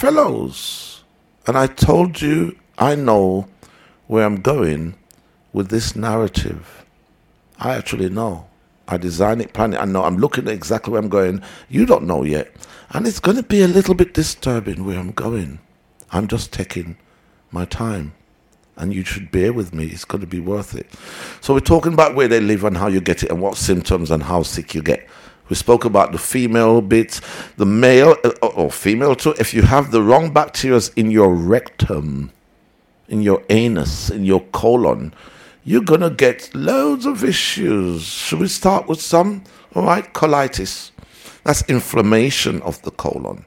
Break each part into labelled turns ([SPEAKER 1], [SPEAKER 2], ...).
[SPEAKER 1] hellos. And I told you I know where I'm going with this narrative. I actually know. I design it, plan it, I know. I'm looking at exactly where I'm going. You don't know yet. And it's going to be a little bit disturbing where I'm going. I'm just taking my time. And you should bear with me. It's going to be worth it. So we're talking about where they live and how you get it and what symptoms and how sick you get. We spoke about the female bits, the male or female too. If you have the wrong bacteria in your rectum, in your anus, in your colon, you're going to get loads of issues. Should we start with some? All right, colitis. That's inflammation of the colon.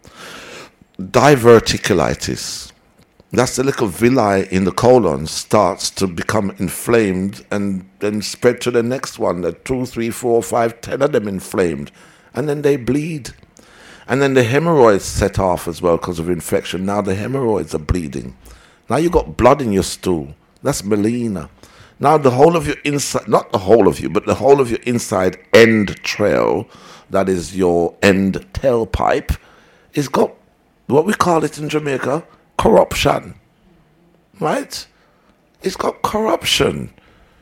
[SPEAKER 1] Diverticulitis. That's the little villi in the colon starts to become inflamed and then spread to the next one. There are 2, 3, 4, 5, 10 of them inflamed. And then they bleed. And then the hemorrhoids set off as well because of infection. Now the hemorrhoids are bleeding. Now you got blood in your stool. That's melena. Now the whole of your inside, not the whole of you, but the whole of your inside end trail, that is your end tailpipe, is got what we call it in Jamaica, corruption, right? It's got corruption,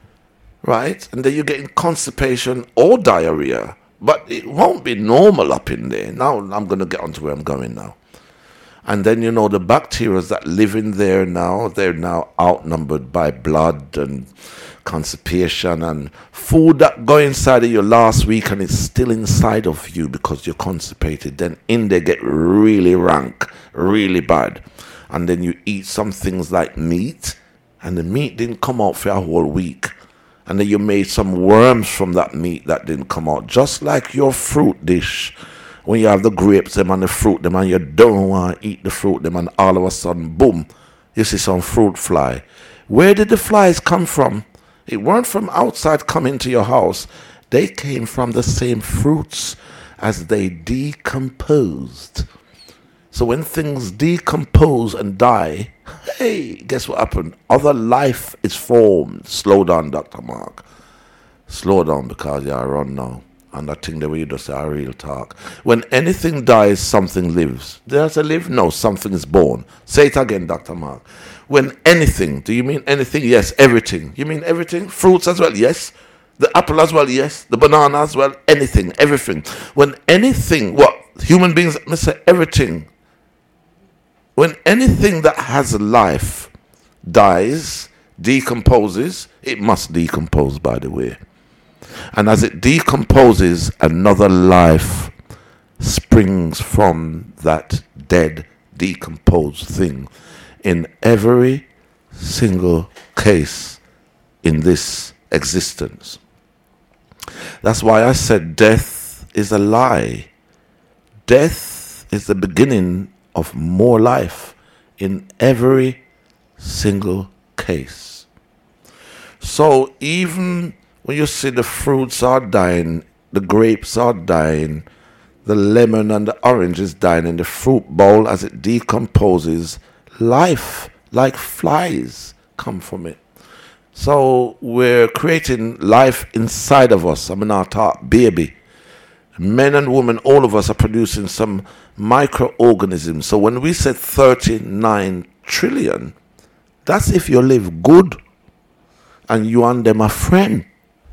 [SPEAKER 1] right? And then you're getting constipation or diarrhea, but it won't be normal up in there. Now I'm going to get on to where I'm going now. And then, you know, the bacteria that live in there now, they're now outnumbered by blood and constipation and food that go inside of you last week and it's still inside of you because you're constipated. Then in there get really rank, really bad. And then you eat some things like meat, and the meat didn't come out for a whole week. And then you made some worms from that meat that didn't come out. Just like your fruit dish. When you have the grapes, them and the fruit, them, and you don't want to eat the fruit, them, and all of a sudden, boom, you see some fruit fly. Where did the flies come from? It weren't from outside coming to your house. They came from the same fruits as they decomposed. So when things decompose and die, hey, guess what happened? Other life is formed. Slow down, Dr. Mark. Slow down because you're run now. And that thing the way you just say a real talk. When anything dies, something lives. Does it live? No, something is born. Say it again, Dr. Mark. When anything, do you mean anything? Yes, everything. You mean everything? Fruits as well? Yes. The apple as well? Yes. The banana as well? Anything, everything. When anything, what? Human beings, I say everything. When anything that has life dies, decomposes, it must decompose, by the way. And as it decomposes, another life springs from that dead, decomposed thing in every single case in this existence. That's why I said death is a lie. Death is the beginning of more life in every single case. So even when you see the fruits are dying, the grapes are dying, the lemon and the orange is dying in the fruit bowl as it decomposes, life, like flies, come from it. So we're creating life inside of us. I'm not talking baby. Men and women, all of us are producing some microorganisms. So when we said 39 trillion, that's if you live good and you and them are friends.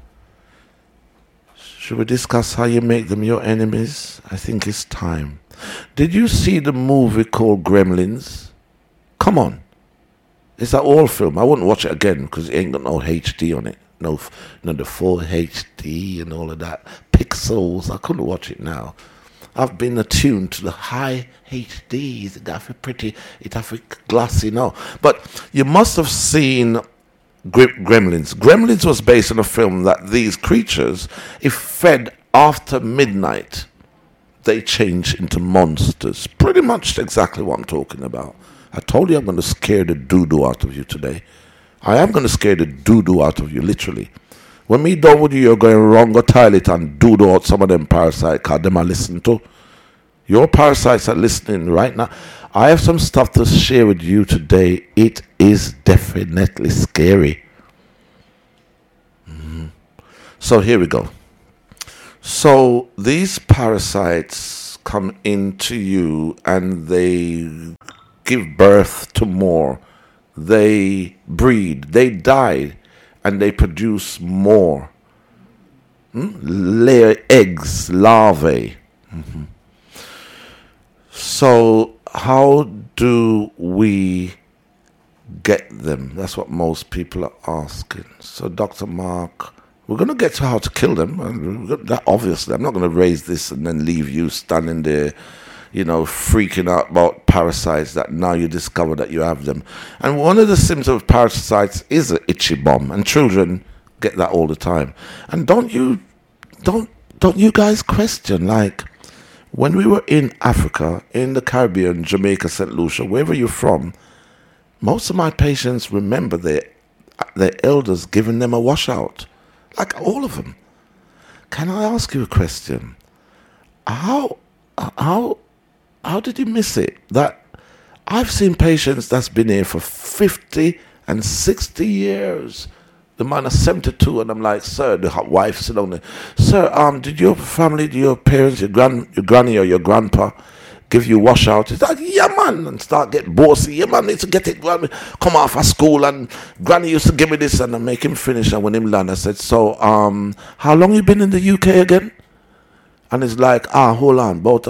[SPEAKER 1] Should we discuss how you make them your enemies? I think it's time. Did you see the movie called Gremlins? Come on. It's an old film. I wouldn't watch it again because it ain't got no HD on it. No, the full HD and all of that. Pixels. I couldn't watch it now. I've been attuned to the high HDs. It have a pretty, it have a glassy now. But you must have seen Gremlins. Gremlins was based on a film that these creatures, if fed after midnight, they change into monsters. Pretty much exactly what I'm talking about. I told you I'm going to scare the doo-doo out of you today. I am going to scare the doo-doo out of you, literally. When me done with you, you're going wrong go toilet and doo-doo out some of them parasites, because them I listen to. Your parasites are listening right now. I have some stuff to share with you today. It is definitely scary. So here we go. So these parasites come into you and they give birth to more. They breed, they die, and they produce more. Lay eggs, larvae. So how do we get them? That's what most people are asking. So Dr. Mark, we're going to get to how to kill them. That obviously, I'm not going to raise this and then leave you standing there, freaking out about parasites that now you discover that you have them. And one of the symptoms of parasites is an itchy bum, and children get that all the time. And don't you guys question, like, when we were in Africa, in the Caribbean, Jamaica, St. Lucia, wherever you're from, most of my patients remember their elders giving them a washout. Like all of them. Can I ask you a question? How did you miss it? That I've seen patients that's been here for 50 and 60 years. The man is 72, and I'm like, sir, the wife sit down there. Sir, did your family, your parents, your granny or your grandpa give you washout? He's like, yeah, man, and start get bossy. Yeah, man, need to get it. Come off of school, and granny used to give me this, and I make him finish. And when him land, I said, so, how long you been in the UK again? And it's like, hold on, about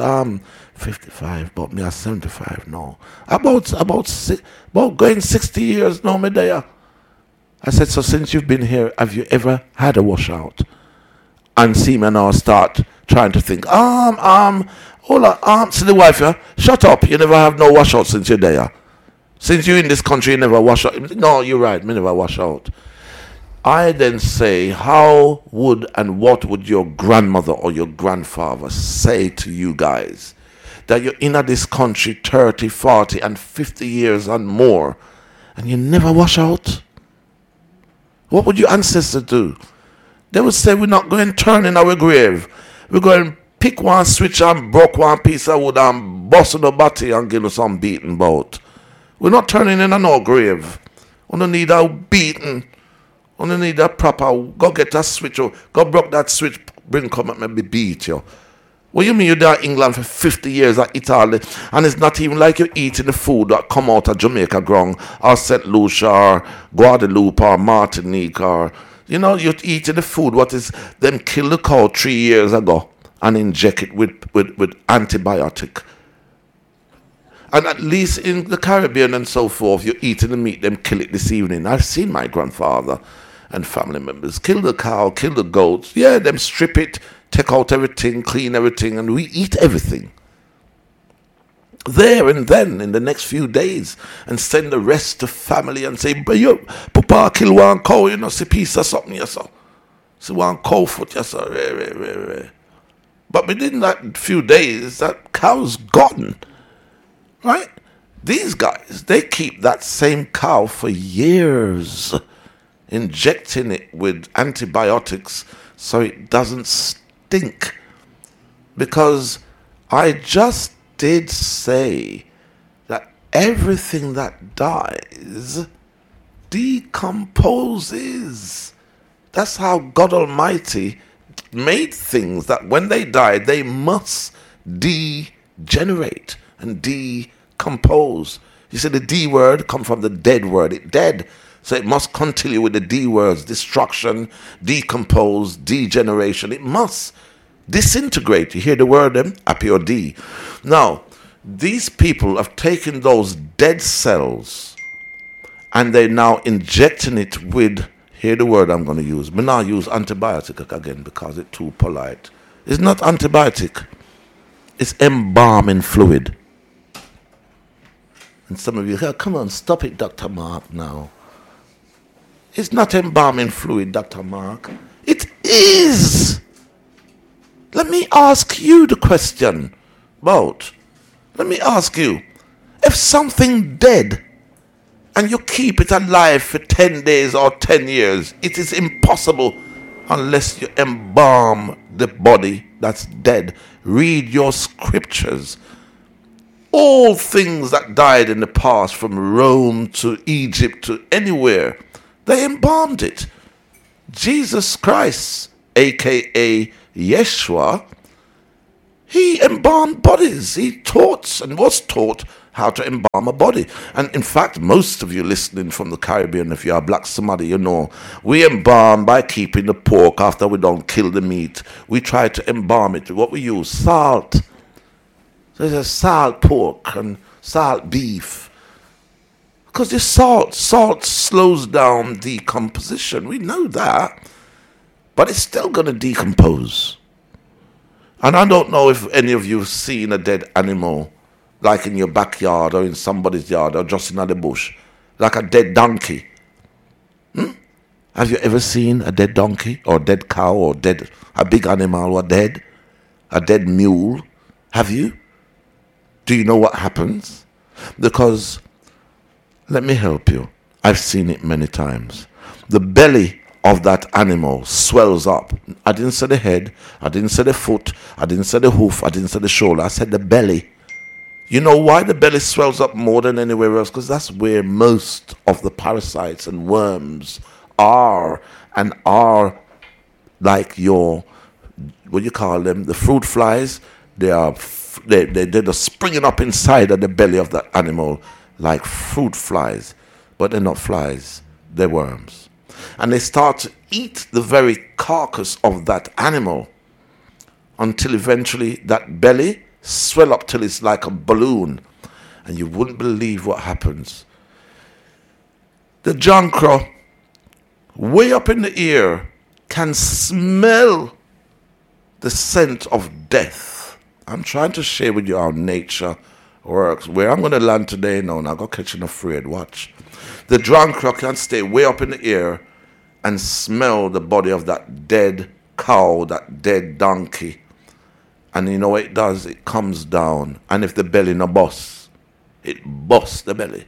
[SPEAKER 1] 55, but me at 75, no. About going 60 years, no, me there. I said, so since you've been here, have you ever had a washout? And see me now start trying to think, hold on, see the wife, yeah? Shut up, you never have no washout since you're there. Since you're in this country, you never wash out. No, you're right, me never wash out. I then say, how would and what would your grandmother or your grandfather say to you guys that you're in this country 30, 40, and 50 years and more, and you never wash out? What would your ancestors do? They would say, we're not going to turn in our grave. We're going to pick one switch and broke one piece of wood and bust on the body and give us some beating bout. We're not turning in our grave. We don't need a beating. We don't need a proper, go get a switch, or go broke that switch, bring come and maybe beat you. What you mean you're there in England for 50 years at Italy, and it's not even like you're eating the food that come out of Jamaica ground, or St. Lucia, or Guadeloupe, or Martinique, or, you're eating the food, what is, them kill the cow 3 years ago, and inject it with antibiotic. And at least in the Caribbean and so forth, you're eating the meat, them kill it this evening. I've seen my grandfather and family members kill the cow, kill the goats, them strip it, take out everything, clean everything, and we eat everything. There and then, in the next few days, and send the rest to family and say, but you, Papa kill one cow, see piece of something, yes, sir. See one cow foot, yes, sir. But within that few days, that cow's gone. Right? These guys, they keep that same cow for years, injecting it with antibiotics so it doesn't stink. Because I just did say that everything that dies decomposes. That's how God Almighty made things, that when they die, they must degenerate and decompose. You see, the D word come from the dead word. It dead. So it must continue with the D words: destruction, decompose, degeneration. It must disintegrate. You hear the word them? Apio D. Now, these people have taken those dead cells and they're now injecting it with, hear the word I'm going to use. But now use antibiotic again because it's too polite. It's not antibiotic. It's embalming fluid. And some of you, come on, stop it, Dr. Mark, now. It's not embalming fluid, Dr. Mark. It is. Let me ask you the question, Boat. Let me ask you, if something dead and you keep it alive for 10 days or 10 years, it is impossible unless you embalm the body that's dead. Read your scriptures. All things that died in the past, from Rome to Egypt to anywhere, they embalmed it. Jesus Christ, a.k.a. Yeshua, he embalmed bodies. He taught and was taught how to embalm a body. And in fact, most of you listening from the Caribbean, if you are black somebody, you know, we embalm by keeping the pork after we don't kill the meat. We try to embalm it. What we use? Salt. So there's salt pork and salt beef. Because the salt slows down decomposition. We know that. But it's still going to decompose. And I don't know if any of you have seen a dead animal, like in your backyard or in somebody's yard or just in the bush, like a dead donkey. Have you ever seen a dead donkey or dead cow or a big animal or dead? A dead mule? Have you? Do you know what happens? Because, let me help you. I've seen it many times. The belly of that animal swells up. I didn't say the head, I didn't say the foot, I didn't say the hoof, I didn't say the shoulder, I said the belly. You know why the belly swells up more than anywhere else? Because that's where most of the parasites and worms are, and are like your, what do you call them, the fruit flies. They're just springing up inside of the belly of that animal like fruit flies, but they're not flies, they're worms. And they start to eat the very carcass of that animal until eventually that belly swell up till it's like a balloon. And you wouldn't believe what happens. The jankro, way up in the ear, can smell the scent of death. I'm trying to share with you how nature works. Where I'm going to land today, no, I got catching afraid, watch. The jankro can stay way up in the ear and smell the body of that dead cow, that dead donkey. And you know what it does? It comes down. And if the belly no bust, it busts the belly.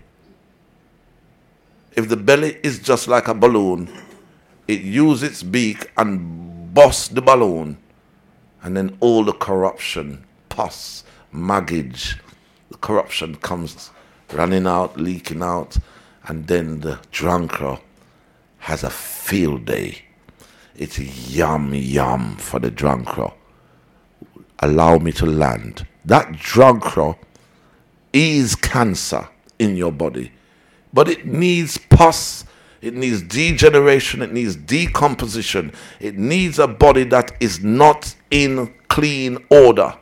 [SPEAKER 1] If the belly is just like a balloon, it uses its beak and busts the balloon. And then all the corruption, pus, maggage, the corruption comes running out, leaking out. And then the jankro has a field day. It's yum for the jankro. Allow me to land. That jankro is cancer in your body. But it needs pus, it needs degeneration, it needs decomposition. It needs a body that is not in clean order.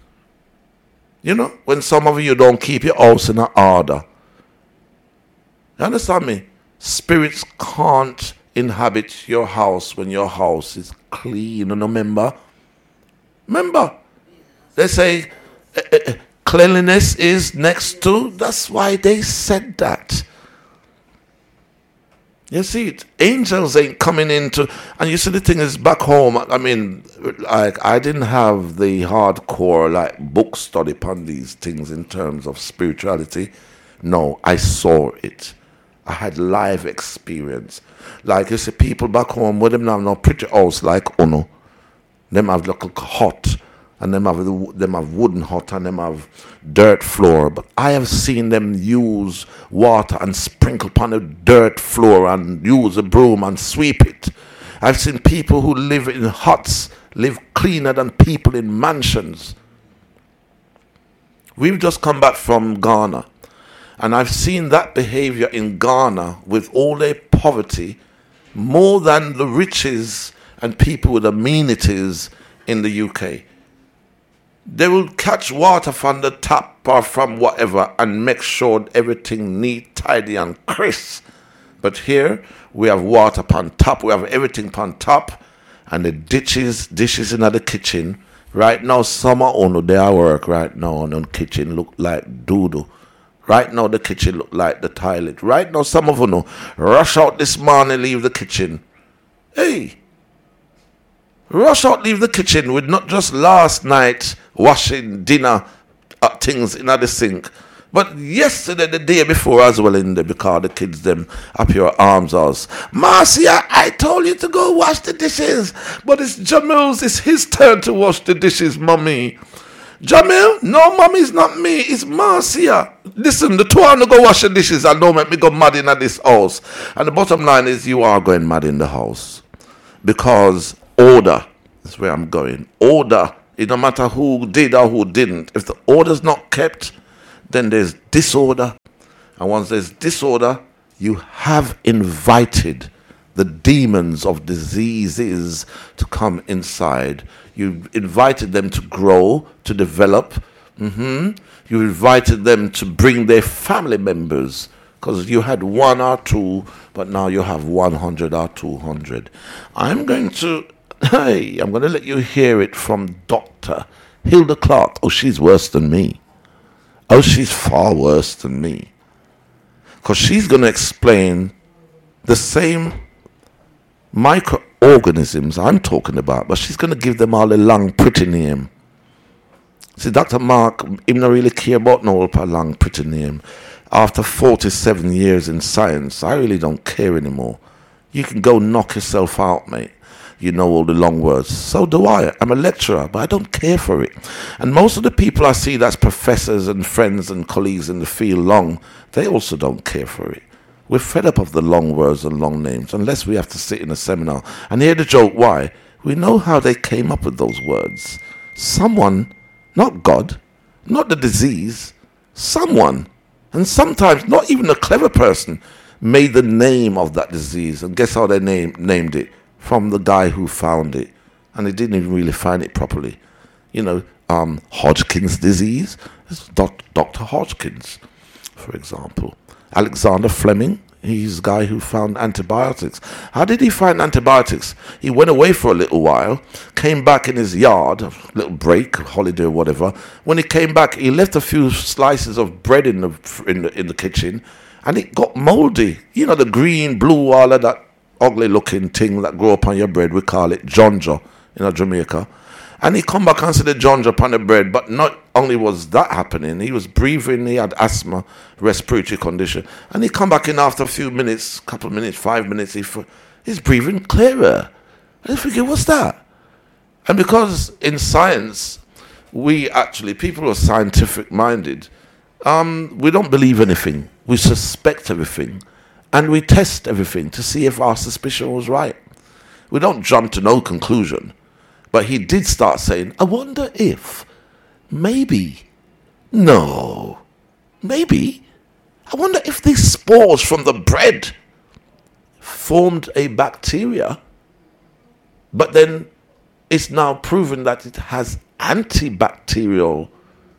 [SPEAKER 1] You know, when some of you don't keep your house in order. You understand me? Spirits can't inhabit your house when your house is clean. And remember, they say cleanliness is next to. That's why they said that. You see it. Angels ain't coming into. And you see the thing is back home. I mean, like I didn't have the hardcore like book study upon these things in terms of spirituality. No, I saw it. I had live experience. Like you see people back home with them have no pretty house like Uno. Them have little hut, and them have wooden hut, and them have dirt floor. But I have seen them use water and sprinkle upon the dirt floor and use a broom and sweep it. I've seen people who live in huts live cleaner than people in mansions. We've just come back from Ghana. And I've seen that behavior in Ghana with all their poverty more than the riches and people with amenities in the UK. They will catch water from the tap or from whatever and make sure everything neat, tidy and crisp. But here we have water upon top, we have everything upon top, and the dishes in the kitchen. Right now, some are on their work right now, and the kitchen look like doo-doo. Right now, the kitchen look like the toilet. Right now, some of you rush out this morning, leave the kitchen. Hey, rush out, leave the kitchen with not just last night washing dinner things in the sink, but yesterday, the day before as well in there, because the kids them up your arms house. Marcia, I told you to go wash the dishes, but it's Jamil's, it's his turn to wash the dishes, mommy. Jamil, no, mommy, it's not me, it's Marcia. Listen, the two want to go wash the dishes and don't make me go mad in this house. And the bottom line is you are going mad in the house. Because order, that's where I'm going. Order, it no matter who did or who didn't. If the order's not kept, then there's disorder. And once there's disorder, you have invited the demons of diseases to come inside. You invited them to grow, to develop. You invited them to bring their family members, because you had one or two, but now you have 100 or 200. I'm going to let you hear it from Dr. Hilda Clark. Oh, she's worse than me. Oh, she's far worse than me. Because she's going to explain the same microorganisms I'm talking about, but she's going to give them all a long, pretty name. See, Dr. Mark, he don't really care about no long, pretty name. After 47 years in science, I really don't care anymore. You can go knock yourself out, mate. You know all the long words. So do I. I'm a lecturer, but I don't care for it. And most of the people I see that's professors and friends and colleagues in the field long, they also don't care for it. We're fed up of the long words and long names, unless we have to sit in a seminar and hear the joke. Why? We know how they came up with those words. Someone, not God, not the disease, someone, and sometimes not even a clever person, made the name of that disease. And guess how they named it? From the guy who found it. And he didn't even really find it properly. Hodgkin's disease. It's Dr. Hodgkin's, for example. Alexander Fleming, he's the guy who found antibiotics. How did he find antibiotics? He went away for a little while, came back in his yard, a little break, holiday or whatever. When he came back, he left a few slices of bread in the kitchen, and it got moldy. You know, the green, blue, all of that ugly looking thing that grow up on your bread, we call it jonjo in Jamaica. And he come back and see the jonjo upon the bread, but not only was that happening, he was breathing, he had asthma, respiratory condition. And he come back in after a few minutes, couple of minutes, 5 minutes, he's breathing clearer. And I figure, what's that? And because in science, people who are scientific minded, we don't believe anything. We suspect everything. And we test everything to see if our suspicion was right. We don't jump to no conclusion. But he did start saying, I wonder if, maybe, no, maybe, I wonder if these spores from the bread formed a bacteria, but then it's now proven that it has antibacterial,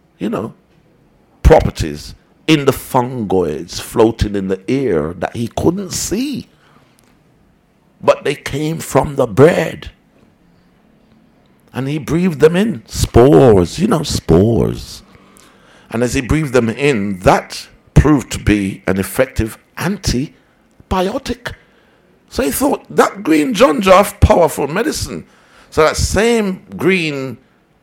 [SPEAKER 1] properties in the fungoids floating in the air that he couldn't see. But they came from the bread. And he breathed them in. Spores, spores. And as he breathed them in, that proved to be an effective antibiotic. So he thought, that green jonjo, powerful medicine. So that same green,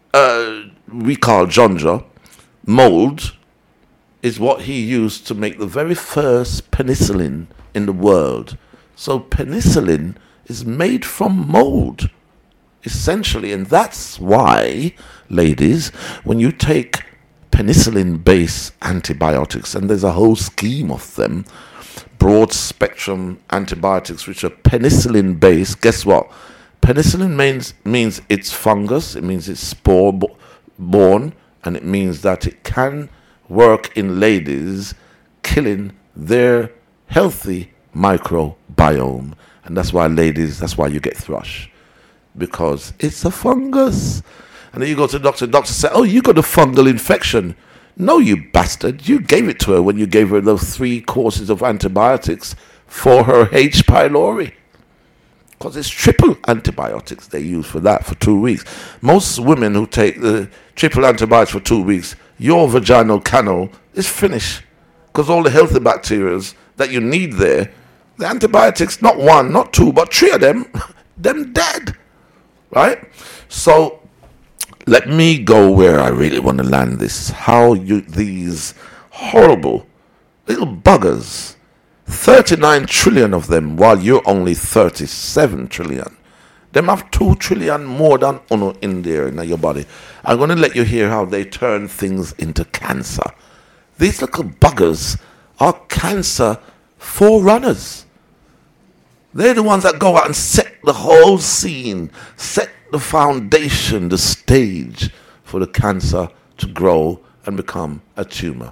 [SPEAKER 1] we call jonjo, mold, is what he used to make the very first penicillin in the world. So penicillin is made from mold, essentially. And that's why, ladies, when you take penicillin-based antibiotics, and there's a whole scheme of them, broad-spectrum antibiotics, which are penicillin-based, guess what? Penicillin means it's fungus, it means it's spore-borne, and it means that it can work in ladies, killing their healthy microbiome. And that's why, ladies, that's why you get thrush. Because it's a fungus. And then you go to the doctor says, oh, you got a fungal infection. No, you bastard. You gave it to her when you gave her those 3 courses of antibiotics for her H. pylori. Because it's triple antibiotics they use for that for 2 weeks. Most women who take the triple antibiotics for 2 weeks, your vaginal canal is finished. Because all the healthy bacteria that you need there, the antibiotics, not 1, not 2, but 3 of them dead. Right? So let me go where I really want to land this. How these horrible little buggers, 39 trillion of them, while you're only 37 trillion. Them have 2 trillion more than uno in there in your body. I'm going to let you hear how they turn things into cancer. These little buggers are cancer forerunners. They're the ones that go out and set the whole scene, set the foundation, the stage for the cancer to grow and become a tumor.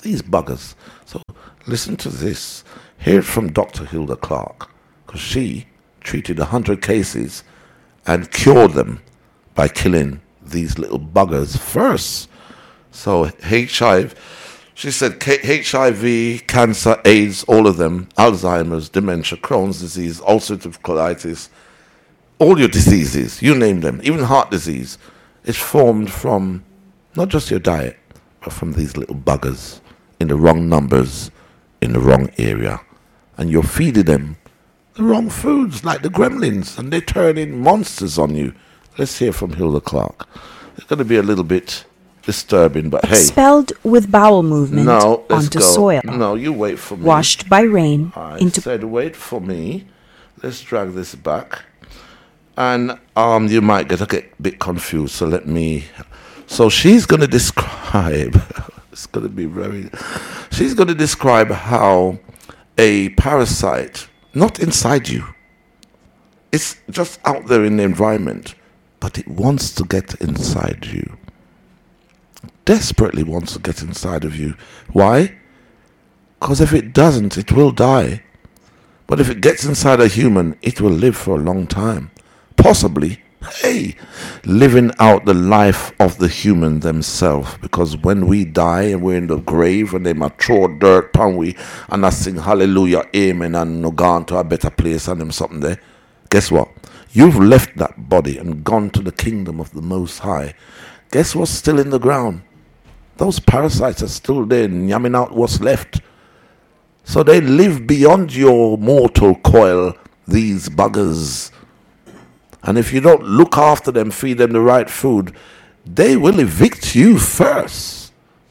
[SPEAKER 1] These buggers. So listen to this. Hear it from Dr. Hilda Clark, because she treated 100 cases and cured them by killing these little buggers first. So HIV, she said HIV, cancer, AIDS, all of them, Alzheimer's, dementia, Crohn's disease, ulcerative colitis, all your diseases, you name them, even heart disease, is formed from not just your diet, but from these little buggers in the wrong numbers, in the wrong area. And you're feeding them the wrong foods, like the gremlins, and they turn in monsters on you. Let's hear from Hilda Clark. It's going to be a little bit disturbing, but hey.
[SPEAKER 2] Expelled with bowel movement onto soil.
[SPEAKER 1] No, you wait for me.
[SPEAKER 2] Washed by rain
[SPEAKER 1] into... I said wait for me. Let's drag this back. And you might get a bit confused, so let me... So she's going to describe... It's going to be very... She's going to describe how a parasite, not inside you, it's just out there in the environment, but it wants to get inside you. Desperately wants to get inside of you. Why? Because if it doesn't, it will die. But if it gets inside a human, it will live for a long time. Possibly, living out the life of the human themselves. Because when we die and we're in the grave and they might throw dirt upon we and I sing hallelujah, amen, and no gone to a better place and them something there, guess what? You've left that body and gone to the kingdom of the Most High. Guess what's still in the ground? Those parasites are still there, yamming out what's left. So they live beyond your mortal coil, these buggers. And if you don't look after them, feed them the right food, they will evict you first.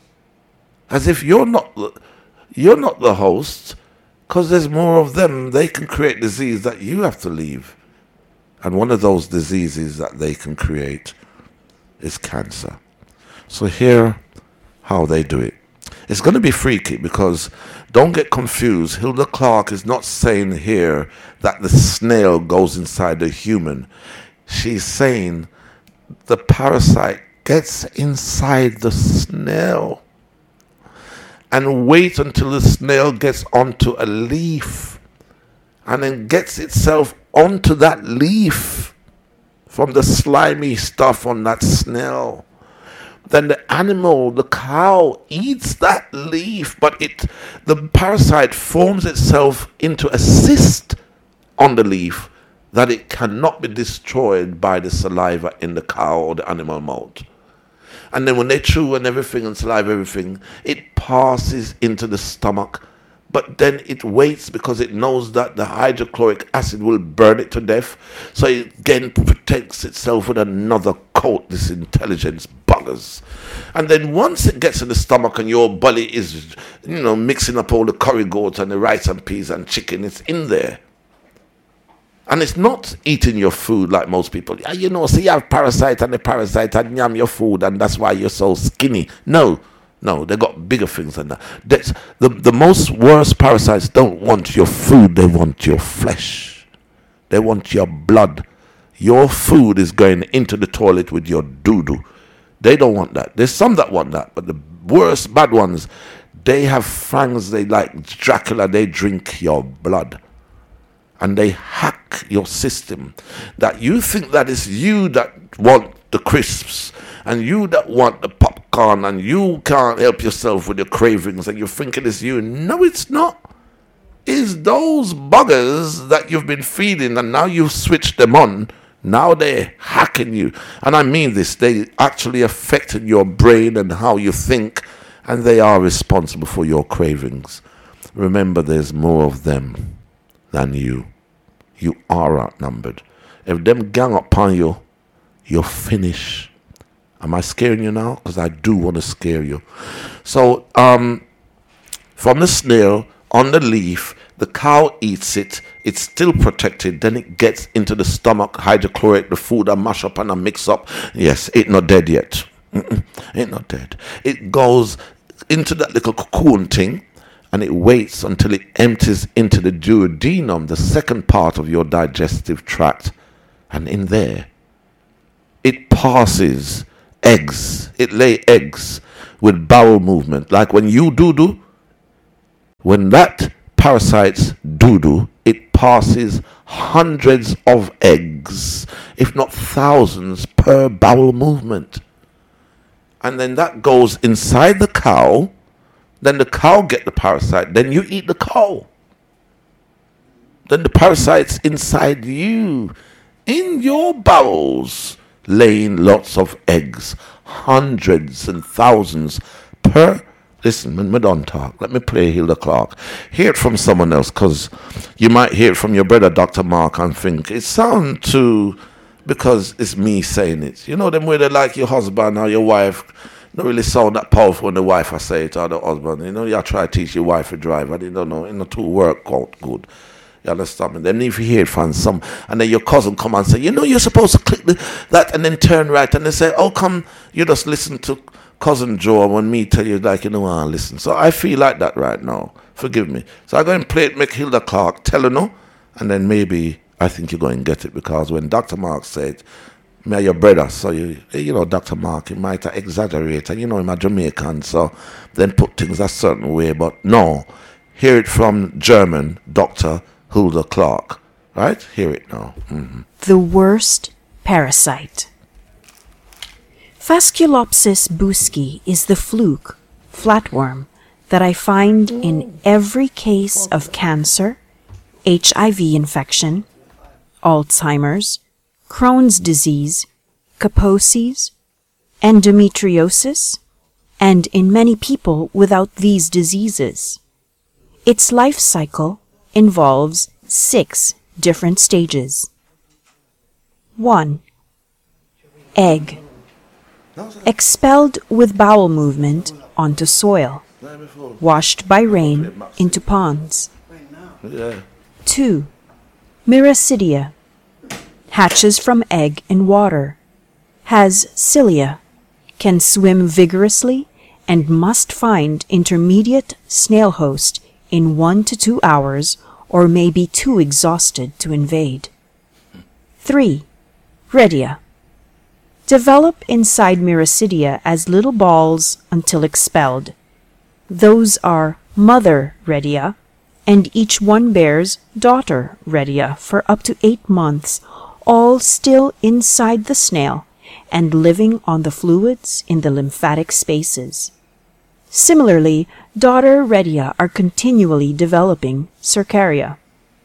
[SPEAKER 1] As if you're not the host, because there's more of them. They can create disease that you have to leave. And one of those diseases that they can create is cancer. So hear how they do it. It's going to be freaky, because don't get confused. Hilda Clark is not saying here that the snail goes inside the human. She's saying the parasite gets inside the snail and wait until the snail gets onto a leaf and then gets itself onto that leaf from the slimy stuff on that snail. Then the animal, the cow, eats that leaf, but the parasite forms itself into a cyst on the leaf that it cannot be destroyed by the saliva in the cow or the animal mouth. And then when they chew and everything and saliva everything, it passes into the stomach, but then it waits because it knows that the hydrochloric acid will burn it to death. So it again protects itself with another coat, this intelligence buggers. And then once it gets in the stomach and your belly is, mixing up all the curry goat and the rice and peas and chicken, it's in there. And it's not eating your food like most people. So you have parasite and the parasite and yam your food and that's why you're so skinny. No, they got bigger things than that. That's the most worst parasites don't want your food, they want your flesh. They want your blood. Your food is going into the toilet with your doo-doo. They don't want that. There's some that want that, but the worst bad ones, they have fangs, they like Dracula, they drink your blood. And they hack your system. That you think that it's you that want the crisps and you that want the popcorn and you can't help yourself with your cravings and you're thinking it's you. No, it's not. It's those buggers that you've been feeding and now you've switched them on. Now they're hacking you. And I mean this, they actually affected your brain and how you think, and they are responsible for your cravings. Remember, there's more of them than you. You are outnumbered. If them gang up on you, you're finished. Am I scaring you now? Because I do want to scare you. So, from the snail, on the leaf, the cow eats it. It's still protected. Then it gets into the stomach, hydrochloric, the food I mash up and I mix up. Yes, it not dead yet. Ain't not dead. It goes into that little cocoon thing, and it waits until it empties into the duodenum, the second part of your digestive tract. And in there, it passes eggs. It lay eggs. with bowel movement. Like when you do, when that parasite's do, it passes hundreds of eggs, if not thousands, per bowel movement. And then that goes inside the cow. Then the cow get the parasite. Then you eat the cow. Then the parasite's inside you, in your bowels, laying lots of eggs, hundreds and thousands per. Listen, when we don't talk, let me play Hilda Clark. Hear it from someone else, because you might hear it from your brother, Dr. Mark, and think it sounds too, because it's me saying it. You know them way they like your husband or your wife, don't really sound that powerful when the wife I say it or the husband. You know, you try to teach your wife to drive, and you don't know, it not work out good. You understand me? Then if you hear it from some, and then your cousin come and say, you know, you're supposed to click that and then turn right, and they say, oh, come, you just listen to Cousin Joe when me tell you, like, you know, I listen. So I feel like that right now. Forgive me. So I go and play it, make Hilda Clark tell her no, and then maybe I think you're going to get it, because when Dr. Mark said, me your brother, so you know, Dr. Mark, he might exaggerate, and you know, I'm a Jamaican, so then put things a certain way, but no, hear it from German Dr. Hilda Clark, right? Hear it now. Mm-hmm.
[SPEAKER 2] The worst parasite. Phasculopsis buski is the fluke, flatworm, that I find in every case of cancer, HIV infection, Alzheimer's, Crohn's disease, Kaposi's, endometriosis, and in many people without these diseases. Its life cycle involves 6 different stages. 1. Egg. Expelled with bowel movement onto soil. Washed by rain into ponds. 2. Miracidia. Hatches from egg in water. Has cilia. Can swim vigorously and must find intermediate snail host in 1 to 2 hours, or may be too exhausted to invade. 3. Redia. Develop inside Miracidia as little balls until expelled. Those are mother Redia, and each one bears daughter Redia for up to 8 months, all still inside the snail and living on the fluids in the lymphatic spaces. Similarly, daughter Redia are continually developing Cercaria.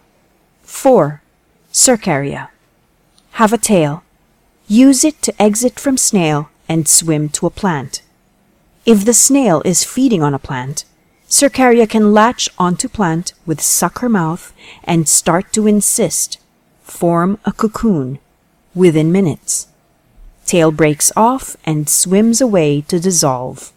[SPEAKER 2] 4. Cercaria. Have a tail. Use it to exit from snail and swim to a plant. If the snail is feeding on a plant, Cercaria can latch onto plant with sucker mouth and start to insist, form a cocoon, within minutes. Tail breaks off and swims away to dissolve.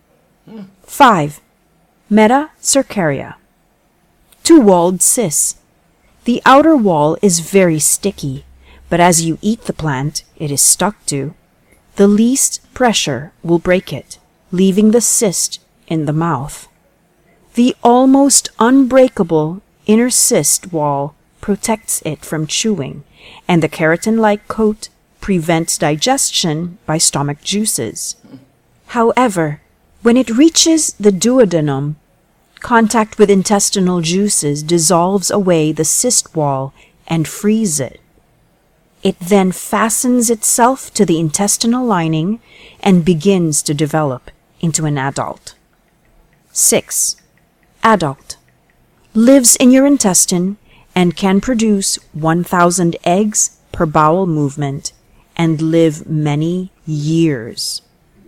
[SPEAKER 2] 5. Metacercaria. Two-walled cyst. The outer wall is very sticky, but as you eat the plant it is stuck to, the least pressure will break it, leaving the cyst in the mouth. The almost unbreakable inner cyst wall protects it from chewing, and the keratin-like coat prevents digestion by stomach juices. However, when it reaches the duodenum, contact with intestinal juices dissolves away the cyst wall and frees it. It then fastens itself to the intestinal lining and begins to develop into an adult. 6. Adult. Lives in your intestine and can produce 1,000 eggs per bowel movement and live many years.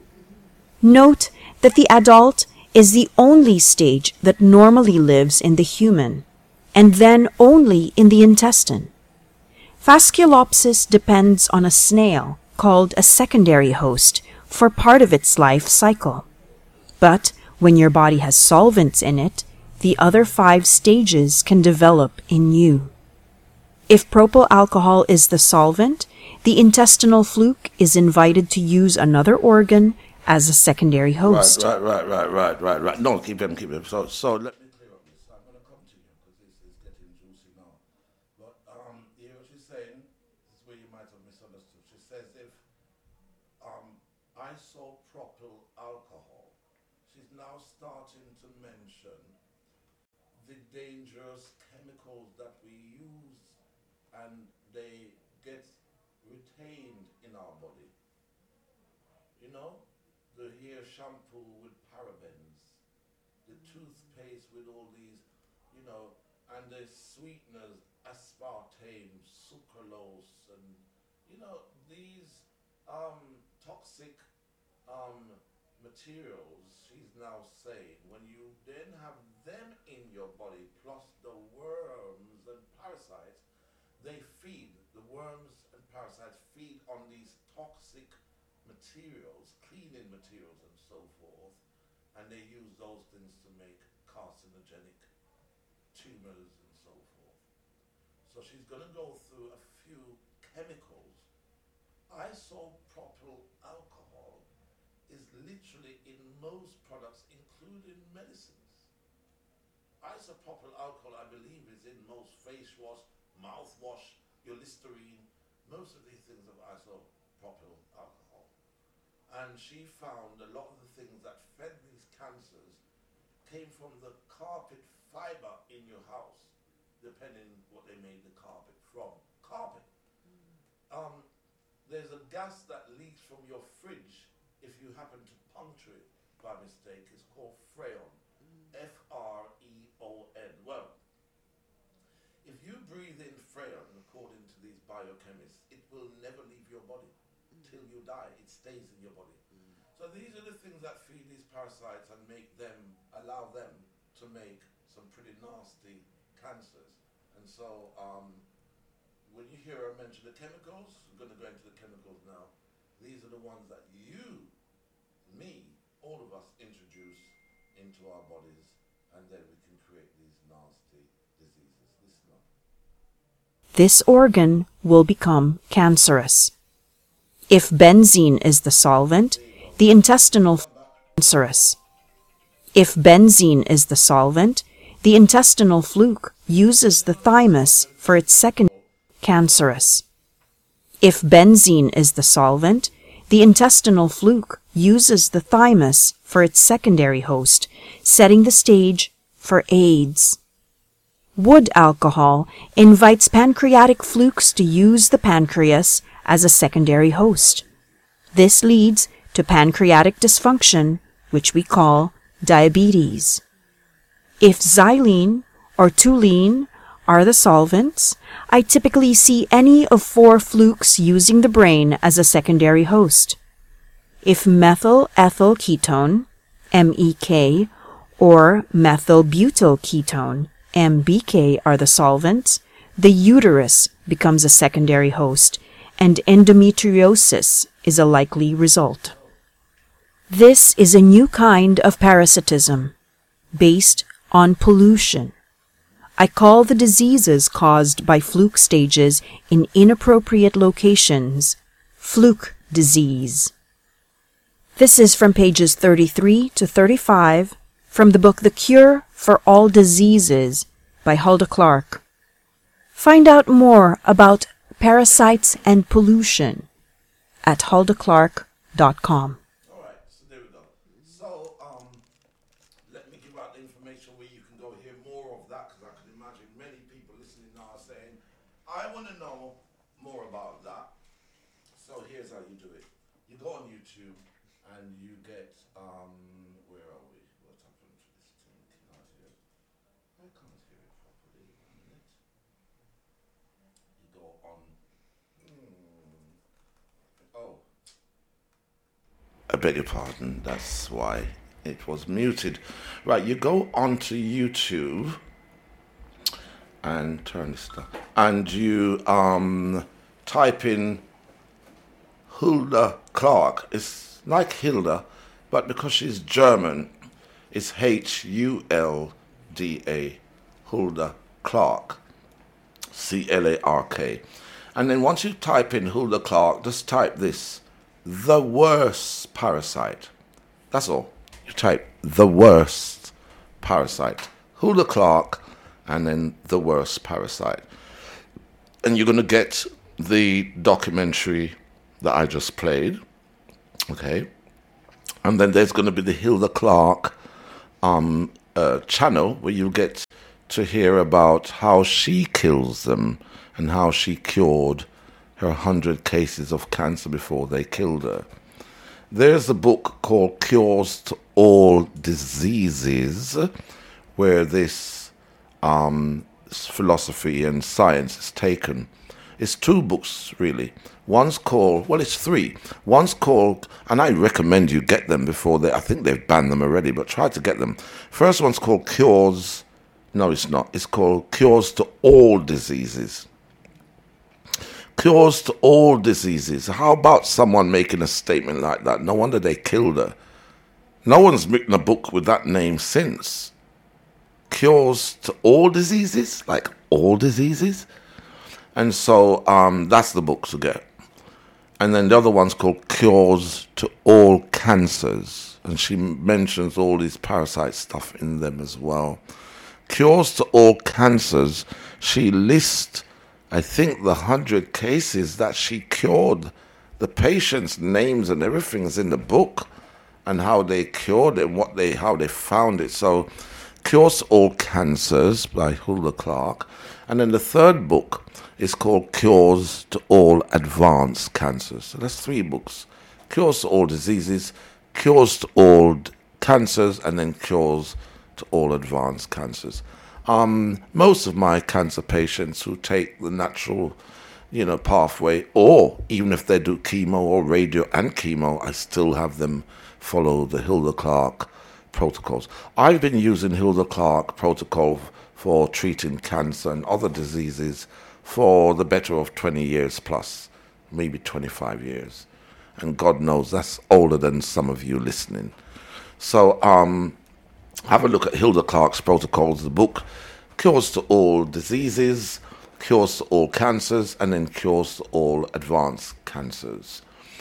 [SPEAKER 2] Note that the adult is the only stage that normally lives in the human, and then only in the intestine. Phasculopsis depends on a snail called a secondary host for part of its life cycle. But when your body has solvents in it, the other 5 stages can develop in you. If propyl alcohol is the solvent, the intestinal fluke is invited to use another organ as a secondary host.
[SPEAKER 1] Right. No, keep him. So let me clear up this. I'm going to come to you because this is getting juicy now. But hear what she's saying. This is where you might have misunderstood. She says if isopropyl alcohol dangerous chemicals that we use and they get retained in our body. You know, the hair shampoo with parabens, the toothpaste with all these, you know, and the sweeteners, aspartame, sucralose, and, you know, these toxic materials, she's now saying, when you then have them in your body, plus the worms and parasites, they feed, the worms and parasites feed on these toxic materials, cleaning materials and so forth, and they use those things to make carcinogenic tumors and so forth. So she's going to go through a few chemicals. Isopropyl alcohol is literally in most products, including medicines. Isopropyl alcohol, I believe, is in most face wash, mouthwash, your Listerine, most of these things have isopropyl alcohol. And she found a lot of the things that fed these cancers came from the carpet fiber in your house, depending what they made the carpet from. Carpet. There's a gas that leaks from your fridge if you happen to puncture it by mistake. It's called Freon. F-R-E-O-N. Well, if you breathe in Freon, according to these biochemists, it will never leave your body till you die. It stays in your body. So these are the things that feed these parasites and allow them to make some pretty nasty cancers. And so when you hear her mention the chemicals, I'm going to go into the chemicals now. These are the ones that you, me, all of us introduce into our bodies, and then we can create these nasty diseases. Listen up.
[SPEAKER 2] This organ will become cancerous. If benzene is the solvent, the intestinal cancerous. If benzene is the solvent, the intestinal fluke uses the thymus for its second cancerous. If benzene is the solvent, the intestinal fluke uses the thymus for its secondary host, setting the stage for AIDS. Wood alcohol invites pancreatic flukes to use the pancreas as a secondary host. This leads to pancreatic dysfunction, which we call diabetes. If xylene or toluene are the solvents, I typically see any of 4 flukes using the brain as a secondary host. If methyl ethyl ketone, MEK, or methyl butyl ketone, MBK, are the solvents, the uterus becomes a secondary host, and endometriosis is a likely result. This is a new kind of parasitism based on pollution. I call the diseases caused by fluke stages in inappropriate locations fluke disease. This is from pages 33 to 35 from the book The Cure for All Diseases by Hulda Clark. Find out more about parasites and pollution at huldaclark.com.
[SPEAKER 1] All right, so there we go. So let me give out the information where you can go hear more of that, because I can imagine many people listening now are saying, I want to know more about that. So here's how you do it. You go on YouTube and you get, where are we? What happened to this thing? Can I hear it? I can't hear it properly. 1 minute. You go on. Oh. I beg your pardon, that's why it was muted. Right, you go onto YouTube and turn this down, and you type in Hulda Clark. It's like Hilda, but because she's German, it's Hulda, Hulda Clark, Clark. And then once you type in Hulda Clark, just type this: the worst parasite. That's all. You type the worst parasite. Hulda Clark, and then the worst parasite. And you're going to get the documentary that I just played. Okay. And then there's going to be the Hulda Clark channel where you get to hear about how she kills them and how she cured her 100 cases of cancer before they killed her. There's a book called Cures to All Diseases, where this philosophy and science is taken. It's 2 books, really. One's called, well, it's 3. One's called, and I recommend you get them before I think they've banned them already, but try to get them. First one's called Cures, no, it's not. It's called Cures to All Diseases. Cures to all diseases. How about someone making a statement like that? No wonder they killed her. No one's written a book with that name since. Cures to all diseases? Like all diseases? And so that's the book to get. And then the other one's called Cures to All Cancers. And she mentions all these parasite stuff in them as well. Cures to All Cancers. She lists, I think, the 100 cases that she cured. The patients' names and everything's in the book, and how they cured it, how they found it. So, Cures to All Cancers by Hulda Clark. And then the third book is called Cures to All Advanced Cancers. So that's 3 books. Cures to All Diseases, Cures to All Cancers, and then Cures to All Advanced Cancers. Most of my cancer patients who take the natural, pathway, or even if they do chemo or radio and chemo, I still have them follow the Hilda Clark protocols. I've been using Hilda Clark protocol for treating cancer and other diseases for the better of 20 years plus, maybe 25 years. And God knows that's older than some of you listening. So, have a look at Hilda Clark's protocols, the book, Cures to All Diseases, Cures to All Cancers, and then Cures to All Advanced Cancers.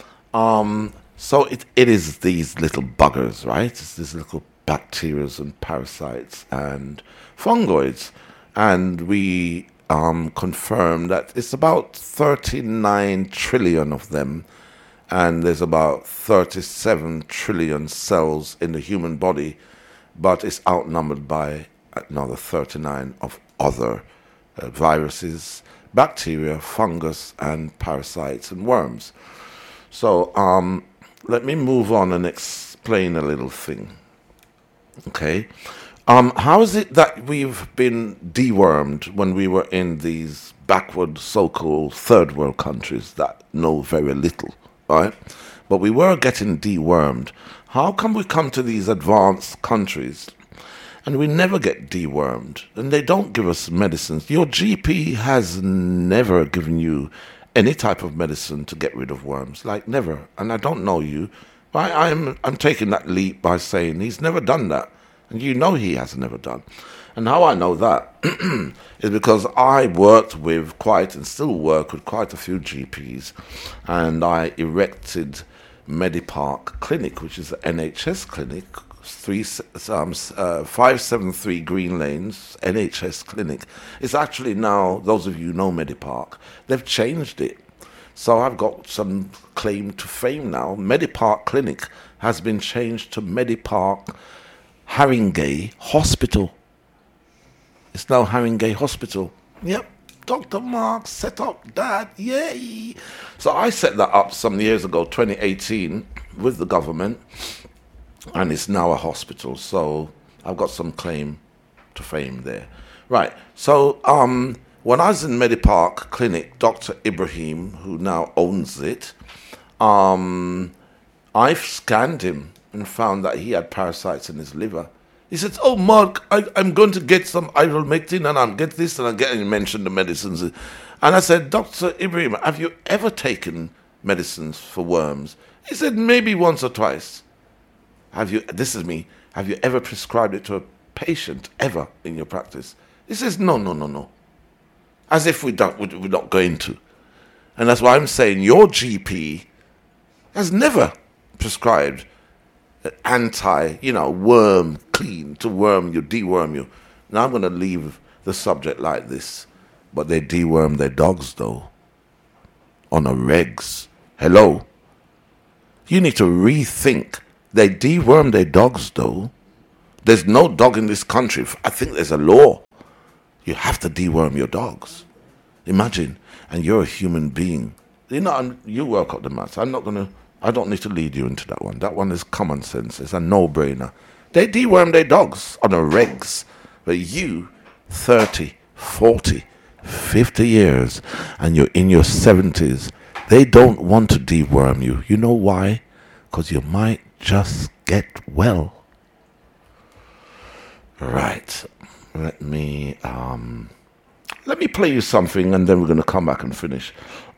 [SPEAKER 1] So it is these little buggers, right? It's these little bacteria and parasites and fungoids. And we confirmed that it's about 39 trillion of them, and there's about 37 trillion cells in the human body, but it's outnumbered by another 39 of other viruses, bacteria, fungus, and parasites and worms. So let me move on and explain a little thing. Okay. How is it that we've been dewormed when we were in these backward so-called third world countries that know very little, right? But we were getting dewormed. How come we come to these advanced countries and we never get dewormed, and they don't give us medicines? Your GP has never given you any type of medicine to get rid of worms, like never. And I don't know you. I'm taking that leap by saying he's never done that, and you know he has never done. And how I know that is because I worked with and still work with quite a few GPs, and I erected Medipark Clinic, which is an NHS clinic, 573 Green Lanes, NHS Clinic. It's actually now, those of you who know Medipark, they've changed it. So I've got some claim to fame now. Medipark Clinic has been changed to Medipark Haringey Hospital. It's now Haringey Hospital. Yep, Dr. Mark set up that. Yay! So I set that up some years ago, 2018, with the government, and it's now a hospital. So I've got some claim to fame there. Right. So when I was in Medipark Clinic, Dr. Ibrahim, who now owns it, I've scanned him and found that he had parasites in his liver. He said, "Oh, Mark, I'm going to get some ivermectin, and I'll get this, and and he mentioned the medicines." And I said, "Dr. Ibrahim, have you ever taken medicines for worms?" He said, "Maybe once or twice." This is me, have you ever prescribed it to a patient, ever, in your practice? He says, no. As if we're not going to. And that's why I'm saying your GP has never prescribed worm clean to deworm you. Now I'm going to leave the subject like this. But they deworm their dogs, though. On a regs. Hello? You need to rethink. They deworm their dogs, though. There's no dog in this country. I think there's a law You have to deworm your dogs. Imagine, and you're a human being. You know, you work out the maths. I don't need to lead you into that one. That one is common sense. It's a no-brainer. They deworm their dogs on the regs. But you, 30, 40, 50 years, and you're in your 70s, they don't want to deworm you. You know why? Because you might just get well. Right. Let me play you something, and then we're going to come back and finish.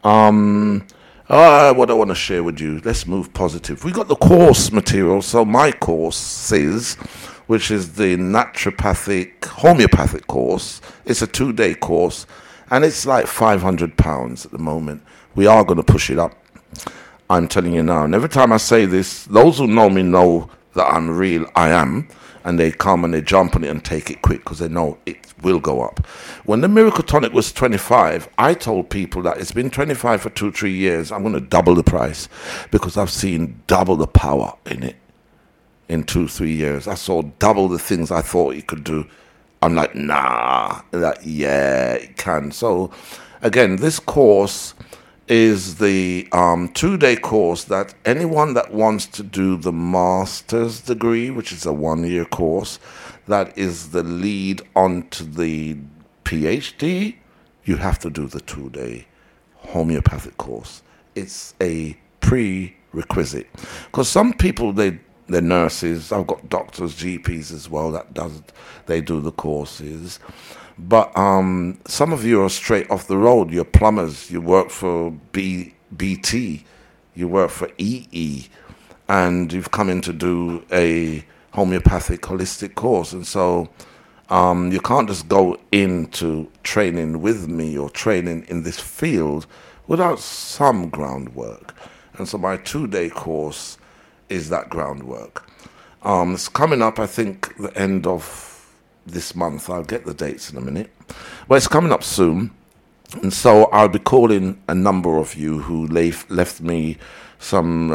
[SPEAKER 1] What I want to share with you, let's move positive. We got the course material, so my course is, which is the naturopathic, homeopathic course. It's a 2-day course, and it's like £500 at the moment. We are going to push it up. I'm telling you now. And every time I say this, those who know me know that I'm real, I am. And they come and they jump on it and take it quick because they know it will go up. When the Miracle Tonic was 25, I told people that it's been 25 for 2-3 years. I'm going to double the price because I've seen double the power in it in 2-3 years. I saw double the things I thought it could do. I'm like, nah. Like, yeah, it can. So, again, this course is the 2-day course that anyone that wants to do the master's degree, which is a 1-year course, that is the lead onto the PhD, you have to do the 2-day homeopathic course. It's a prerequisite. Because some people, they're nurses, I've got doctors, GPs as well, they do the courses. But some of you are straight off the road. You're plumbers. You work for BT. You work for EE. And you've come in to do a homeopathic holistic course. And so you can't just go into training with me or training in this field without some groundwork. And so my 2-day course is that groundwork. It's coming up, I think, the end of this month. I'll get the dates in a minute. But it's coming up soon. And so I'll be calling a number of you who left me some,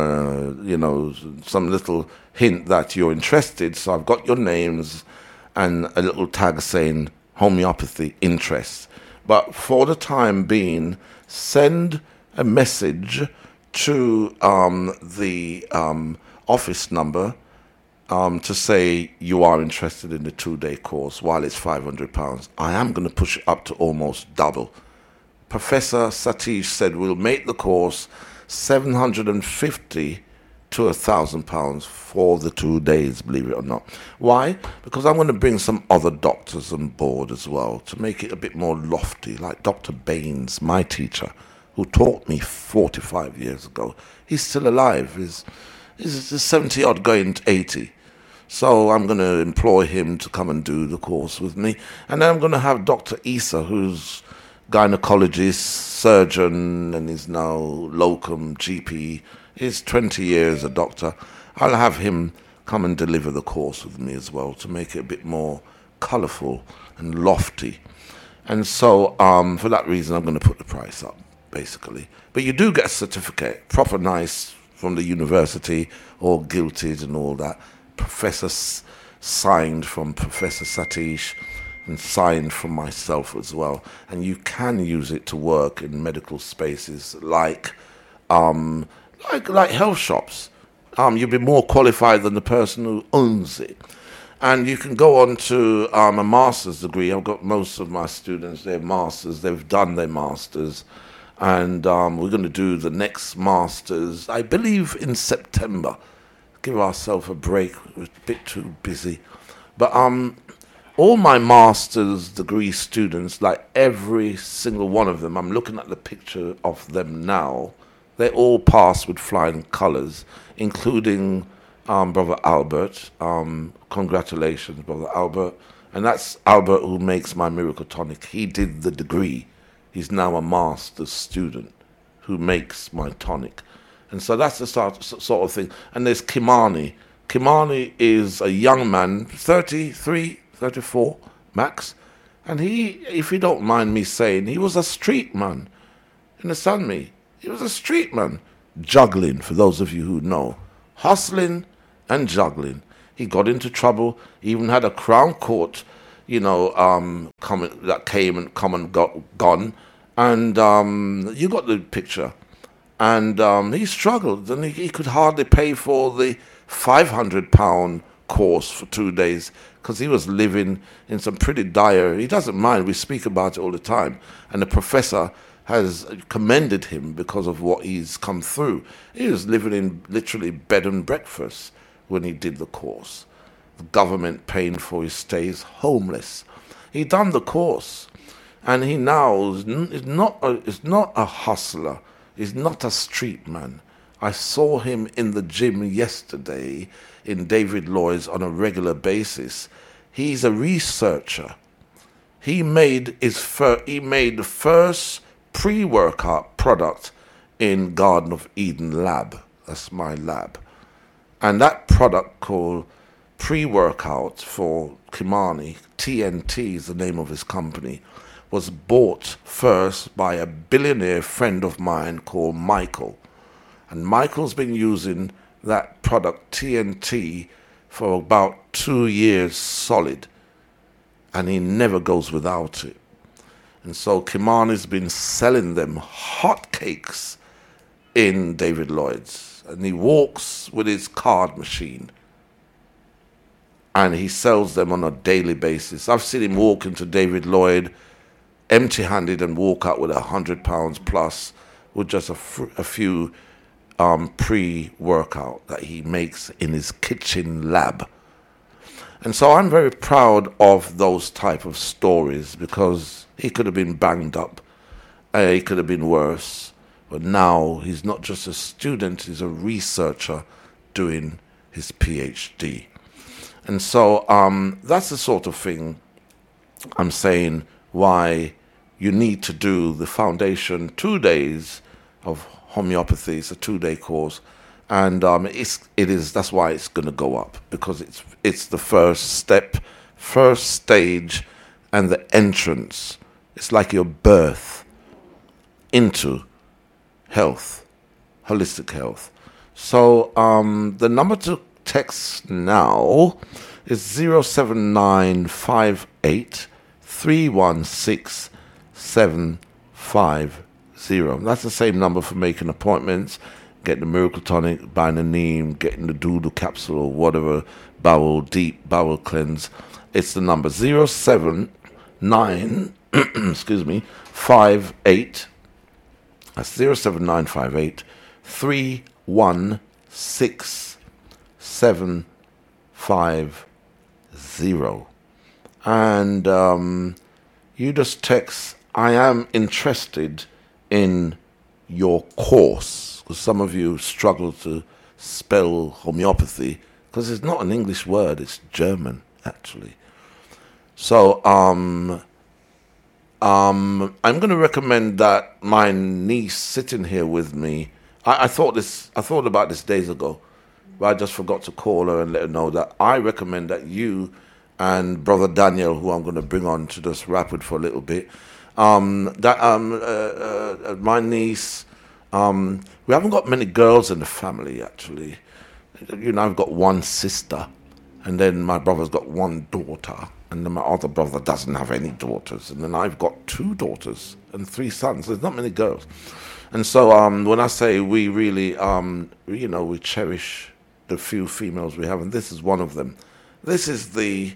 [SPEAKER 1] some little hint that you're interested. So I've got your names and a little tag saying homeopathy interest. But for the time being, send a message to the office number to say you are interested in the 2-day course while it's £500. I am going to push it up to almost double. Professor Satish said we'll make the course £750 to £1,000 for the 2 days, believe it or not. Why? Because I'm going to bring some other doctors on board as well to make it a bit more lofty, like Dr. Baines, my teacher, who taught me 45 years ago. He's still alive. He's 70-odd going to 80. So I'm going to employ him to come and do the course with me. And then I'm going to have Dr. Issa, who's gynecologist, surgeon, and is now locum GP. He's 20 years a doctor. I'll have him come and deliver the course with me as well to make it a bit more colourful and lofty. And so for that reason, I'm going to put the price up, basically. But you do get a certificate, proper nice, from the university, all gilded and all that. Professor signed from Professor Satish and signed from myself as well. And you can use it to work in medical spaces like health shops. You'll be more qualified than the person who owns it. And you can go on to a master's degree. I've got most of my students, they're masters, they've done their masters. And we're going to do the next masters, I believe, in September. Give ourselves a break. We're a bit too busy. But all my master's degree students, like every single one of them, I'm looking at the picture of them now, they all passed with flying colours, including Brother Albert. Congratulations, Brother Albert. And that's Albert who makes my Miracle Tonic. He did the degree. He's now a master's student who makes my tonic. And so that's the sort of thing. And there's Kimani. Kimani is a young man, 33, 34, max. And he, if you don't mind me saying, he was a street man. You understand me? He was a street man. Juggling, for those of you who know. Hustling and juggling. He got into trouble. He even had a Crown Court that came and come and gone, and you got the picture. And he struggled, and he could hardly pay for the £500 course for 2 days because he was living in some pretty dire. He doesn't mind. We speak about it all the time, and the professor has commended him because of what he's come through. He was living in literally bed and breakfast when he did the course. The government paying for his stays, homeless. He done the course, and he now is not a hustler. He's not a street man. I saw him in the gym yesterday in David Lloyd's on a regular basis. He's a researcher. He made the first pre-workout product in Garden of Eden lab. That's my lab. And that product called pre-workout for Kimani, TNT is the name of his company, was bought first by a billionaire friend of mine called Michael. And Michael's been using that product, TNT, for about 2 years solid. And he never goes without it. And so Kimani's been selling them hotcakes in David Lloyd's. And he walks with his card machine. And he sells them on a daily basis. I've seen him walk into David Lloyd empty-handed and walk out with £100 plus with just a few pre-workout that he makes in his kitchen lab. And so I'm very proud of those type of stories because he could have been banged up, he could have been worse, but now he's not just a student, he's a researcher doing his PhD. And so that's the sort of thing I'm saying why you need to do the foundation 2 days of homeopathy. It's a 2-day course, and that's why it's going to go up, because it's the first step, first stage, and the entrance. It's like your birth into health, holistic health. So the number to text now is 07958 316 750. That's the same number for making appointments, getting the Miracle Tonic, buying the Neem, getting the Doodle capsule or whatever, deep bowel cleanse. It's the number 079 58. That's 07958 316 750. And you just text, I am interested in your course, because some of you struggle to spell homeopathy because it's not an English word, it's German actually. So I'm going to recommend that my niece sitting here with me. I thought about this days ago, but I just forgot to call her and let her know that I recommend that you and Brother Daniel, who I'm going to bring on to just rap with for a little bit, my niece, we haven't got many girls in the family actually. I've got one sister, and then my brother's got one daughter, and then my other brother doesn't have any daughters, and then I've got 2 daughters and 3 sons. There's not many girls. And so when I say we really, we cherish the few females we have, and this is one of them. This is the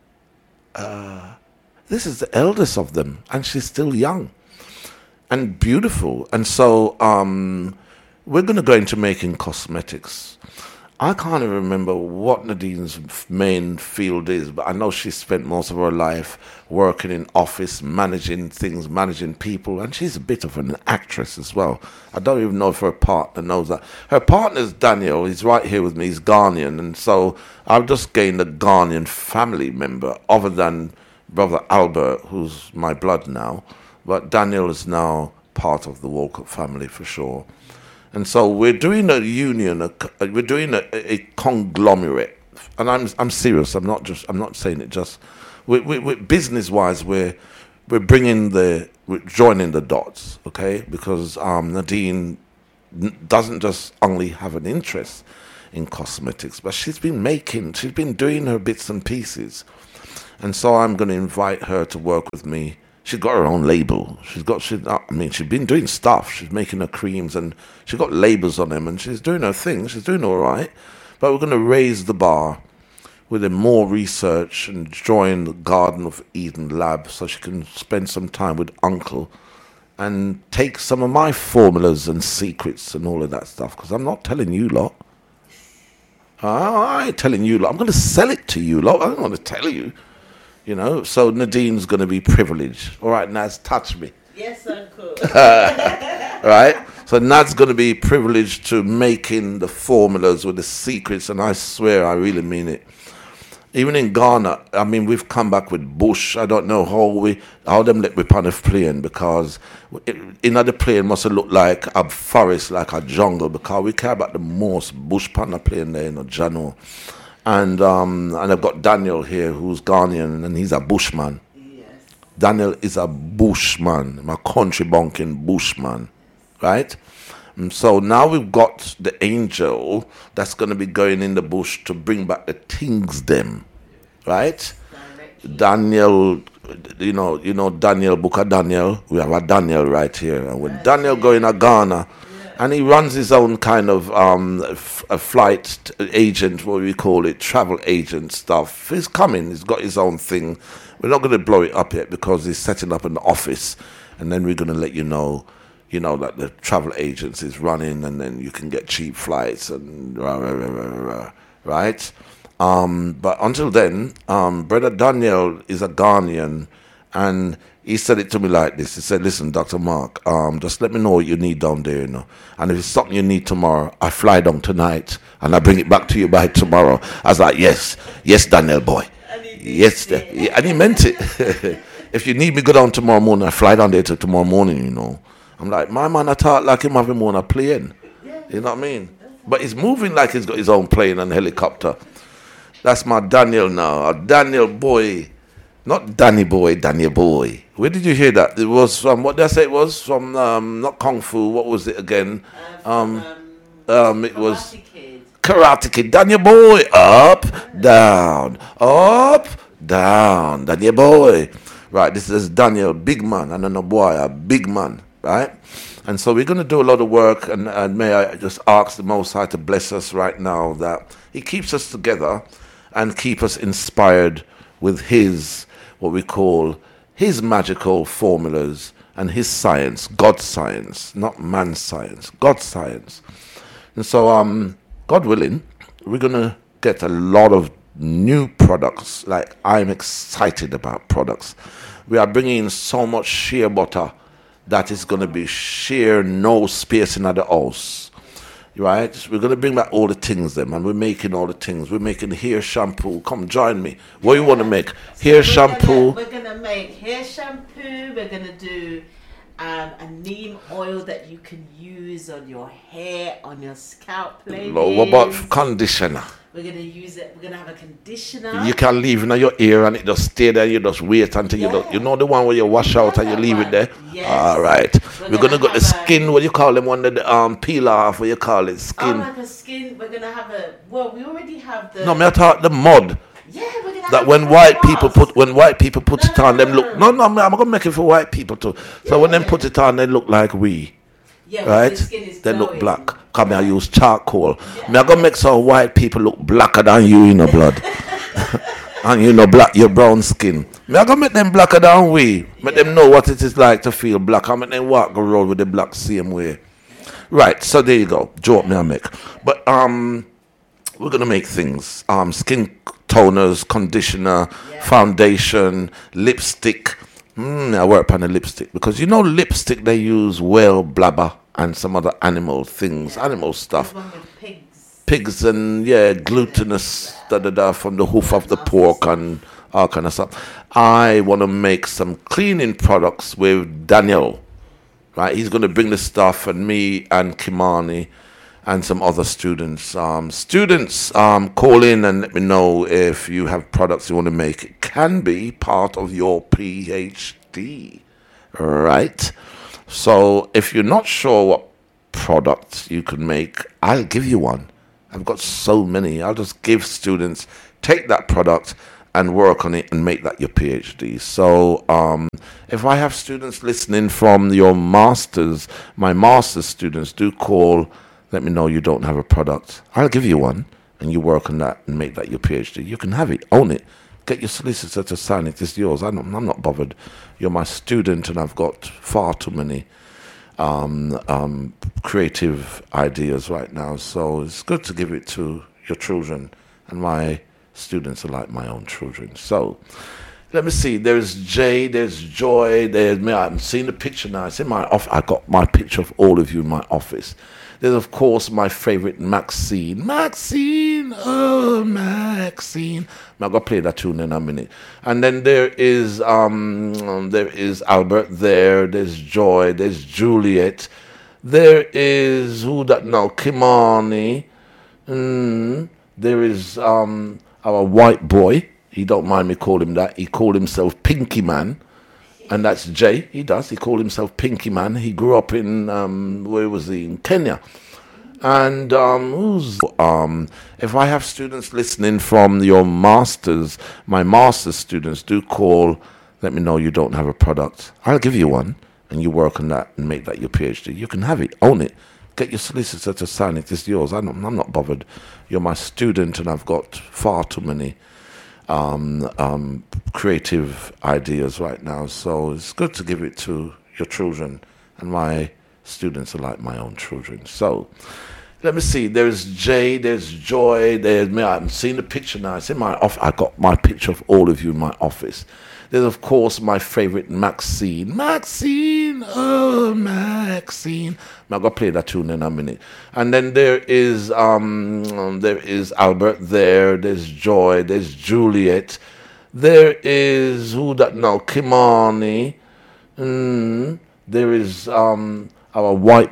[SPEAKER 1] eldest of them, and she's still young and beautiful. And so we're going to go into making cosmetics. I can't even remember what Nadine's main field is, but I know she spent most of her life working in office, managing things, managing people, and she's a bit of an actress as well. I don't even know if her partner knows that. Her partner's Daniel. He's right here with me. He's Ghanaian, and so I've just gained a Ghanaian family member other than Brother Albert, who's my blood now, but Daniel is now part of the Walcott family for sure. And so we're doing a union, we're doing a conglomerate, and I'm serious. I'm not saying it just. We business-wise, we're joining the dots, okay? Because Nadine doesn't just only have an interest in cosmetics, but she's been doing her bits and pieces. And so I'm going to invite her to work with me. She's got her own label. She's been doing stuff. She's making her creams and she's got labels on them and she's doing her thing. She's doing all right. But we're going to raise the bar with more research and join the Garden of Eden lab so she can spend some time with Uncle and take some of my formulas and secrets and all of that stuff. Because I'm not telling you lot. I ain't telling you lot. I'm going to sell it to you lot. I don't want to tell you. You know, so Nadine's going to be privileged. All right, Naz, touch me.
[SPEAKER 3] Yes, Uncle.
[SPEAKER 1] Right? So Nad's going to be privileged to making the formulas with the secrets, and I swear I really mean it. Even in Ghana, I mean, we've come back with bush. I don't know how them let we on the plane, because in the plane must have looked like a forest, like a jungle, because we care about the most bush on the plane there, Jano. And I've got Daniel here, who's Ghanaian, and he's a bushman.
[SPEAKER 3] Yes.
[SPEAKER 1] Daniel is a bushman, my country bunking bushman, right? And so now we've got the angel that's going to be going in the bush to bring back the things them, right? Daniel, you know Daniel, Book of Daniel. We have a Daniel right here, and when Daniel going to Ghana, and he runs his own kind of a flight agent, what we call it, travel agent stuff. He's coming. He's got his own thing. We're not going to blow it up yet because he's setting up an office, and then we're going to let you know that the travel agents is running, and then you can get cheap flights and right. But until then, Brother Daniel is a Ghanaian, and he said it to me like this. He said, "Listen, Dr. Mark, just let me know what you need down there, And if it's something you need tomorrow, I fly down tonight, and I bring it back to you by tomorrow." I was like, yes, Daniel boy. Yes, and he meant it. If you need me, go down tomorrow morning. I fly down there till tomorrow morning, I'm like, my man, I talk like him having on a plane. You know what I mean? But he's moving like he's got his own plane and helicopter. That's my Daniel now. A Daniel boy. Not Danny boy, Daniel boy. Where did you hear that? It was from, what did I say it was? From, not Kung Fu, what was it again? It was Karate Kid. Daniel boy. Up, down, Daniel boy. Right, this is Daniel, big man, and then a boy, a big man, right? And so we're going to do a lot of work, and may I just ask the Most High to bless us right now, that He keeps us together and keep us inspired with His, what we call, His magical formulas and His science, God's science, not man's science, God's science. And so, God willing, we're going to get a lot of new products. Like, I'm excited about products. We are bringing in so much shea butter that is going to be sheer, no space in the house, right? We're going to bring back all the things them, and we're making all the things. We're making hair shampoo. Come join me. What do you want to make? Hair shampoo.
[SPEAKER 3] We're going to make hair shampoo. We're going to do a neem oil that you can use on your hair, on your scalp.
[SPEAKER 1] What about conditioner?
[SPEAKER 3] We're going to use it. We're going to have a conditioner.
[SPEAKER 1] You can leave in your ear and it just stay there. You just wait until you know the one where you wash out and you leave it there?
[SPEAKER 3] Yes.
[SPEAKER 1] All right. We're going to get the skin, what you call them, one of the peel off, what you call it, skin.
[SPEAKER 3] Like a skin. We're going to have we already have the...
[SPEAKER 1] No, I thought the mud.
[SPEAKER 3] Yeah, we're going to
[SPEAKER 1] that
[SPEAKER 3] have
[SPEAKER 1] when white people put it on, them look... No, I'm going to make it for white people too. So when them put it on, they look like we.
[SPEAKER 3] Yeah,
[SPEAKER 1] right? They look black. Come here, I use charcoal. I'm going to make some white people look blacker than you, blood. And black, your brown skin. I'm going to make them blacker than we. Make them know what it is like to feel black. I make them walk around with the black same way. Right, so there you go. Joke me I make. But we're going to make things. Skin toners, conditioner, foundation, lipstick. I work on the lipstick. Because lipstick, they use whale blabber and some other animal things, animal stuff. Pigs and, glutinous, from the hoof of the pork and all kind of stuff. I want to make some cleaning products with Daniel, right? He's going to bring the stuff, and me and Kimani and some other students. Call in and let me know if you have products you want to make. It can be part of your PhD, right? So if you're not sure what products you can make, I'll give you one. I've got so many. I'll just give students, take that product and work on it and make that your PhD. So if I have students listening from your masters, my master's students, do call, let me know you don't have a product. I'll give you one and you work on that and make that your PhD. You can have it, own it. Get your solicitor to sign it, it's yours. I'm not bothered. You're my student and I've got far too many creative ideas right now. So it's good to give it to your children, and my students are like my own children. So let me see. There's Jay, there's Joy, there's me. I'm seeing the picture now. It's in my office. I got my picture of all of you in my office. There's of course my favorite Maxine. Maxine, oh Maxine. I'm gonna play that tune in a minute. And then there is Albert there. There's Joy. There's Juliet. There is who that now? Kimani. There is our white boy. He don't mind me calling him that. He called himself Pinky Man. And that's Jay. He does. He called himself Pinky Man. He grew up in, where was he? In Kenya. And if I have students listening from your masters, my master's students, do call, let me know you don't have a product. I'll give you one and you work on that and make that your PhD. You can have it, own it. Get your solicitor to sign it, it's yours. I'm not bothered. You're my student and I've got far too many creative ideas right now. So it's good to give it to your children, and my students are like my own children. So let me see. There's Jay, there's Joy, there's me. I'm seeing the picture now. It's in my office. I got my picture of all of you in my office. There's of course my favorite Maxine. Maxine, oh Maxine. I'm gonna play that tune in a minute. And then there is Albert there. There's Joy. There's Juliet. There is who that now? Kimani. There is our white